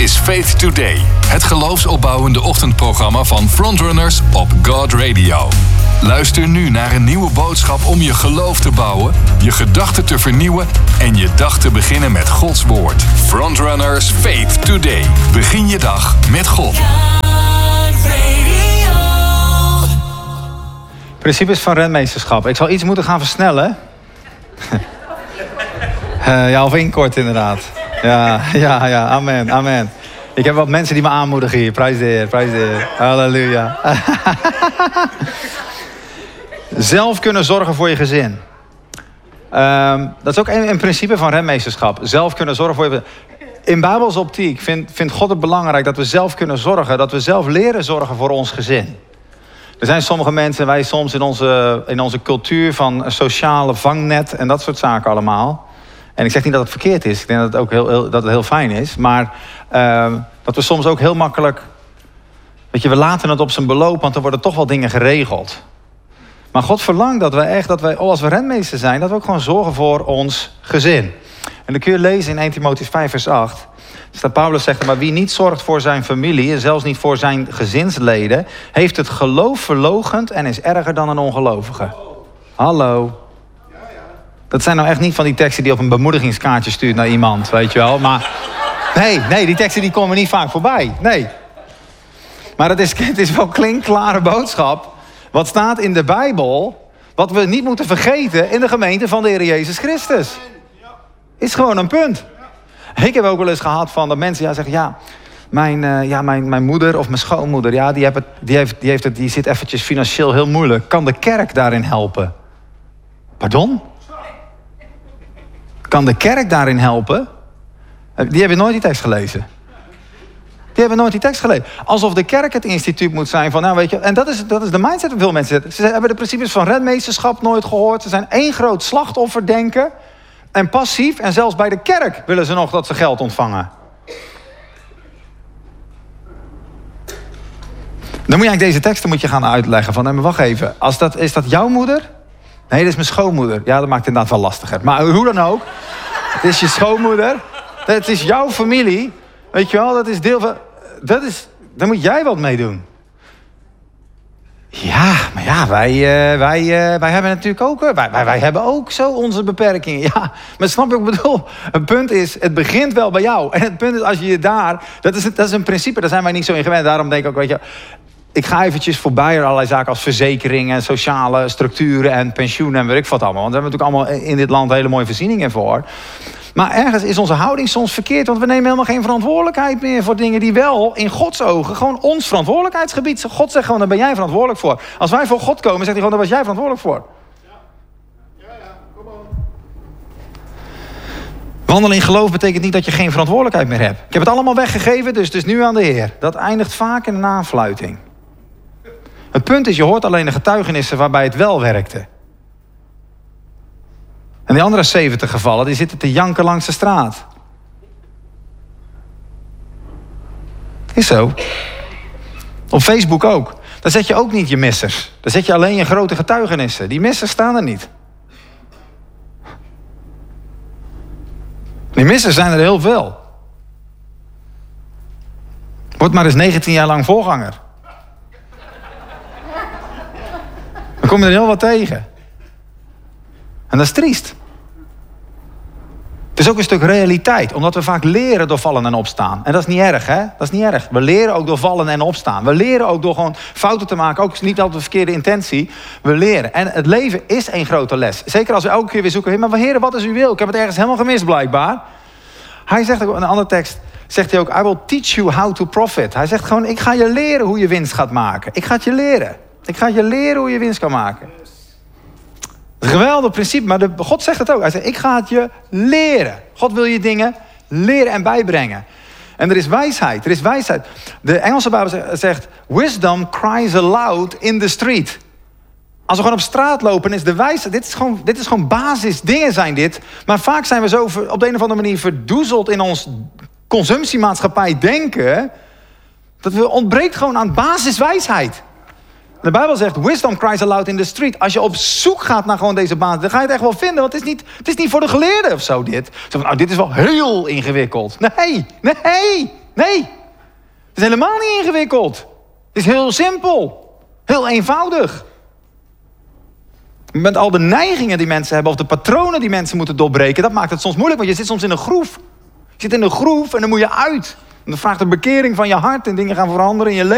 is Faith Today. Het geloofsopbouwende ochtendprogramma van Frontrunners op God Radio. Luister nu naar een nieuwe boodschap om je geloof te bouwen, je gedachten te vernieuwen en je dag te beginnen met Gods woord. Frontrunners Faith Today. Begin je dag met God. Principes van renmeesterschap. Ik zal iets moeten gaan versnellen. Of inkort inderdaad. Ja, amen. Ik heb wat mensen die me aanmoedigen hier. Prijs de Heer. Halleluja. Zelf kunnen zorgen voor je gezin. Dat is ook een principe van renmeesterschap. Zelf kunnen zorgen voor je gezin. In Bijbelse optiek vindt God het belangrijk dat we zelf kunnen zorgen. Dat we zelf leren zorgen voor ons gezin. Er zijn sommige mensen, wij soms in onze cultuur van sociale vangnet en dat soort zaken allemaal. En ik zeg niet dat het verkeerd is. Ik denk dat het ook dat het heel fijn is. Maar dat we soms ook heel makkelijk... Weet je, we laten het op zijn beloop, want er worden toch wel dingen geregeld. Maar God verlangt dat wij als we renmeester zijn, dat we ook gewoon zorgen voor ons gezin. En dan kun je lezen in 1 Timotheüs 5 vers 8. Dat Paulus zegt, maar wie niet zorgt voor zijn familie en zelfs niet voor zijn gezinsleden, heeft het geloof verloochend en is erger dan een ongelovige. Hallo. Dat zijn nou echt niet van die teksten die op een bemoedigingskaartje stuurt naar iemand, weet je wel. Maar nee, die teksten die komen niet vaak voorbij. Nee. Maar het is wel klinkklare boodschap. Wat staat in de Bijbel, wat we niet moeten vergeten in de gemeente van de Heer Jezus Christus. Is gewoon een punt. Ik heb ook wel eens gehad van dat mensen zeggen... mijn moeder of mijn schoonmoeder... die zit eventjes financieel heel moeilijk. Kan de kerk daarin helpen? Pardon? Kan de kerk daarin helpen? Die hebben nooit die tekst gelezen. Alsof de kerk het instituut moet zijn van... Nou, weet je, en dat is de mindset van veel mensen. Ze hebben de principes van renmeesterschap nooit gehoord. Ze zijn één groot slachtofferdenken... En passief, en zelfs bij de kerk willen ze nog dat ze geld ontvangen. Dan moet je eigenlijk deze teksten gaan uitleggen. Van, nee, maar wacht even, is dat jouw moeder? Nee, dat is mijn schoonmoeder. Ja, dat maakt het inderdaad wel lastiger. Maar hoe dan ook, het is je schoonmoeder. Het is jouw familie. Weet je wel, dat is deel van... Daar moet jij wat mee doen. Ja, maar ja, wij hebben natuurlijk ook... Wij hebben ook zo onze beperkingen. Ja, maar snap je wat ik bedoel? Het punt is, het begint wel bij jou. En het punt is, als je daar... Dat is een principe, daar zijn wij niet zo in gewend. Daarom denk ik ook, weet je... Ik ga eventjes voorbij allerlei zaken als verzekeringen... sociale structuren en pensioenen en weet ik wat allemaal. Want we hebben natuurlijk allemaal in dit land hele mooie voorzieningen voor. Maar ergens is onze houding soms verkeerd... want we nemen helemaal geen verantwoordelijkheid meer... voor dingen die wel in Gods ogen gewoon ons verantwoordelijkheidsgebied zijn. God zegt gewoon, daar ben jij verantwoordelijk voor. Als wij voor God komen, zegt hij gewoon, daar was jij verantwoordelijk voor. Ja, kom on. Wandelen in geloof betekent niet dat je geen verantwoordelijkheid meer hebt. Ik heb het allemaal weggegeven, dus het is nu aan de Heer. Dat eindigt vaak in een aanfluiting. Het punt is, je hoort alleen de getuigenissen waarbij het wel werkte. En die andere 70 gevallen, die zitten te janken langs de straat. Is zo. Op Facebook ook. Daar zet je ook niet je missers. Daar zet je alleen je grote getuigenissen. Die missers staan er niet. Die missers zijn er heel veel. Word maar eens 19 jaar lang voorganger. Dan kom je er heel wat tegen. En dat is triest. Het is ook een stuk realiteit. Omdat we vaak leren door vallen en opstaan. En dat is niet erg, hè? Dat is niet erg. We leren ook door vallen en opstaan. We leren ook door gewoon fouten te maken. Ook niet altijd de verkeerde intentie. We leren. En het leven is één grote les. Zeker als we elke keer weer zoeken. Maar Heer, wat is uw wil? Ik heb het ergens helemaal gemist blijkbaar. Hij zegt ook in een andere tekst. Zegt hij ook, I will teach you how to profit. Hij zegt gewoon, ik ga je leren hoe je winst gaat maken. Ik ga het je leren. Ik ga je leren hoe je winst kan maken. Een geweldig principe, maar God zegt het ook. Hij zegt, ik ga het je leren. God wil je dingen leren en bijbrengen. En er is wijsheid. De Engelse Bijbel zegt, wisdom cries aloud in the street. Als we gewoon op straat lopen, is de wijsheid... Dit is gewoon basisdingen zijn dit. Maar vaak zijn we zo op de een of andere manier verdoezeld in ons consumptiemaatschappij denken... dat we ontbreekt gewoon aan basiswijsheid. De Bijbel zegt, wisdom cries aloud in the street. Als je op zoek gaat naar gewoon deze basis, dan ga je het echt wel vinden. Want het is niet voor de geleerden of zo dit. Zo van, dit is wel heel ingewikkeld. Nee. Nee, het is helemaal niet ingewikkeld. Het is heel simpel. Heel eenvoudig. Met al de neigingen die mensen hebben, of de patronen die mensen moeten doorbreken, dat maakt het soms moeilijk, want je zit soms in een groef. Je zit in een groef en dan moet je uit. En dan vraagt de bekering van je hart en dingen gaan veranderen in je leven.